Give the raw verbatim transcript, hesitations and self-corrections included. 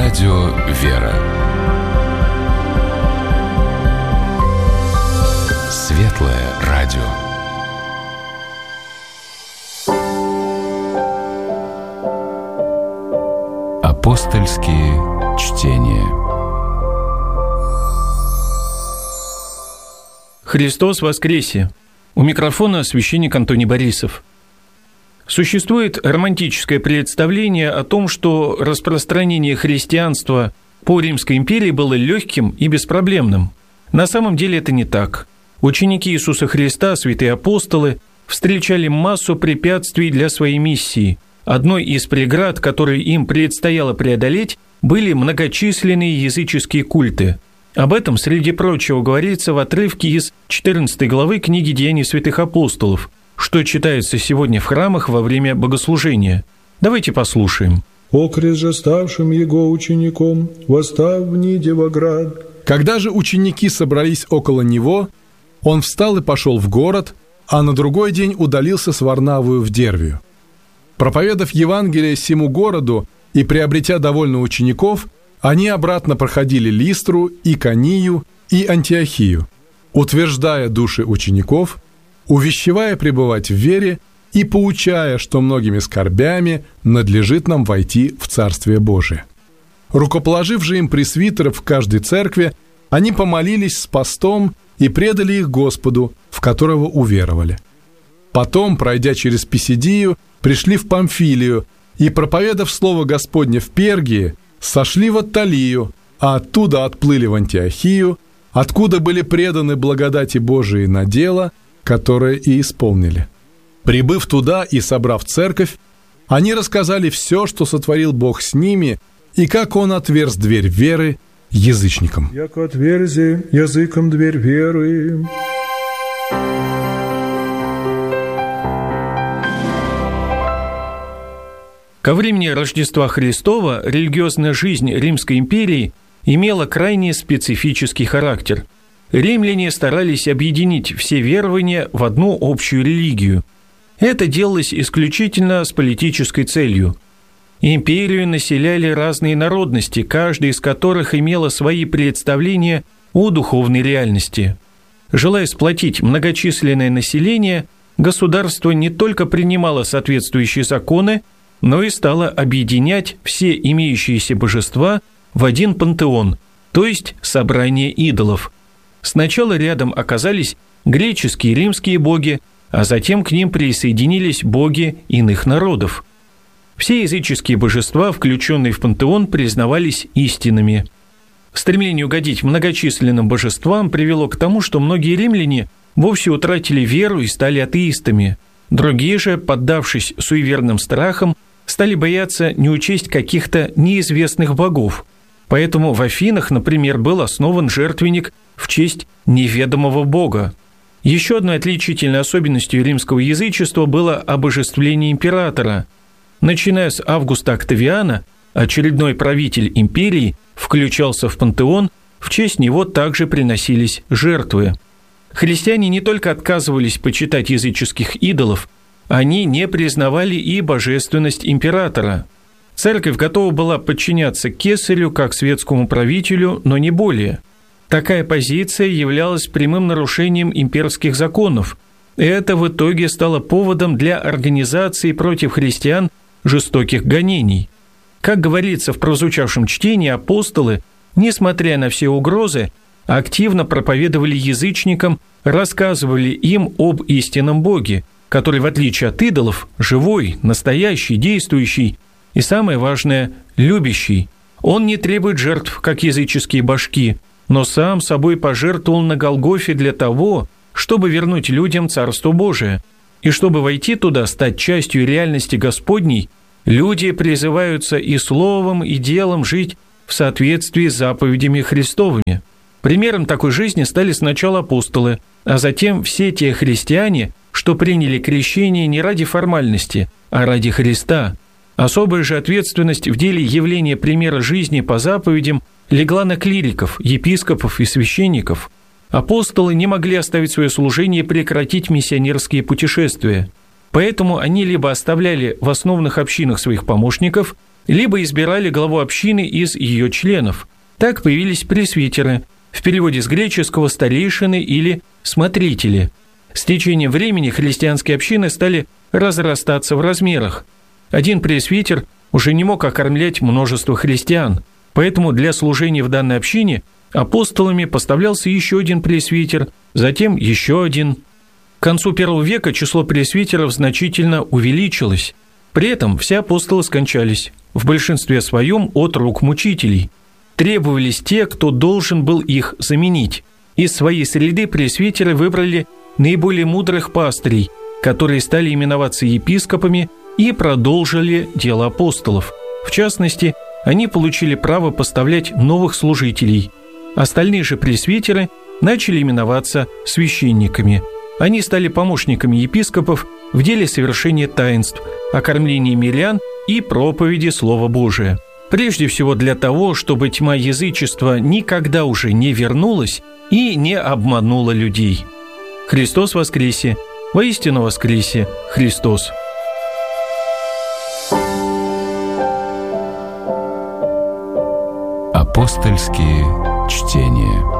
Радио «Вера». Светлое радио. Апостольские чтения. Христос воскресе! У микрофона священник Антоний Борисов. Существует романтическое представление о том, что распространение христианства по Римской империи было легким и беспроблемным. На самом деле это не так. Ученики Иисуса Христа, святые апостолы, встречали массу препятствий для своей миссии. Одной из преград, которые им предстояло преодолеть, были многочисленные языческие культы. Об этом, среди прочего, говорится в отрывке из четырнадцатой главы книги «Деяний святых апостолов», что читается сегодня в храмах во время богослужения. Давайте послушаем. «Окрест же ставшим его учеником, восстав в Ниде во град». Когда же ученики собрались около него, он встал и пошел в город, а на другой день удалился с Варнавою в Дервию. Проповедав Евангелие сему городу и приобретя довольно учеников, они обратно проходили Листру, Иконию и Антиохию, утверждая души учеников, увещевая пребывать в вере и поучая, что многими скорбями надлежит нам войти в Царствие Божие. Рукоположив же им пресвитеров в каждой церкви, они помолились с постом и предали их Господу, в которого уверовали. Потом, пройдя через Писидию, пришли в Памфилию и, проповедав слово Господне в Пергии, сошли в Атталию, а оттуда отплыли в Антиохию, откуда были преданы благодати Божией на дело, которое и исполнили. Прибыв туда и собрав церковь, они рассказали все, что сотворил Бог с ними, и как Он отверз дверь веры язычникам. «Яко отверзи языком дверь веры». Ко времени Рождества Христова религиозная жизнь Римской империи имела крайне специфический характер. Римляне старались объединить все верования в одну общую религию. Это делалось исключительно с политической целью. Империю населяли разные народности, каждая из которых имела свои представления о духовной реальности. Желая сплотить многочисленное население, государство не только принимало соответствующие законы, но и стало объединять все имеющиеся божества в один пантеон, то есть собрание идолов. Сначала рядом оказались греческие и римские боги, а затем к ним присоединились боги иных народов. Все языческие божества, включенные в пантеон, признавались истинными. Стремление угодить многочисленным божествам привело к тому, что многие римляне вовсе утратили веру и стали атеистами. Другие же, поддавшись суеверным страхам, стали бояться не учесть каких-то неизвестных богов. Поэтому в Афинах, например, был основан жертвенник в честь неведомого бога. Еще одной отличительной особенностью римского язычества было обожествление императора. Начиная с Августа Октавиана, очередной правитель империи включался в пантеон, в честь него также приносились жертвы. Христиане не только отказывались почитать языческих идолов, они не признавали и божественность императора. Церковь готова была подчиняться кесарю как светскому правителю, но не более. Такая позиция являлась прямым нарушением имперских законов. Это в итоге стало поводом для организации против христиан жестоких гонений. Как говорится в прозвучавшем чтении, апостолы, несмотря на все угрозы, активно проповедовали язычникам, рассказывали им об истинном Боге, который, в отличие от идолов, живой, настоящий, действующий и, самое важное, любящий. Он не требует жертв, как языческие божки, но сам собой пожертвовал на Голгофе для того, чтобы вернуть людям Царство Божие. И чтобы войти туда, стать частью реальности Господней, люди призываются и словом, и делом жить в соответствии с заповедями Христовыми. Примером такой жизни стали сначала апостолы, а затем все те христиане, что приняли крещение не ради формальности, а ради Христа. Особая же ответственность в деле явления примера жизни по заповедям легла на клириков, епископов и священников. Апостолы не могли оставить свое служение и прекратить миссионерские путешествия. Поэтому они либо оставляли в основных общинах своих помощников, либо избирали главу общины из ее членов. Так появились пресвитеры, в переводе с греческого «старейшины» или «смотрители». С течением времени христианские общины стали разрастаться в размерах. Один пресвитер уже не мог окормлять множество христиан, поэтому для служения в данной общине апостолами поставлялся еще один пресвитер, затем еще один. К концу первого века число пресвитеров значительно увеличилось. При этом все апостолы скончались, в большинстве своем от рук мучителей. Требовались те, кто должен был их заменить. Из своей среды пресвитеры выбрали наиболее мудрых пастырей, которые стали именоваться епископами и продолжили дело апостолов. В частности, они получили право поставлять новых служителей. Остальные же пресвитеры начали именоваться священниками. Они стали помощниками епископов в деле совершения таинств, окормления мирян и проповеди Слова Божия. Прежде всего для того, чтобы тьма язычества никогда уже не вернулась и не обманула людей. Христос воскресе! Воистину воскресе Христос! Апостольские чтения.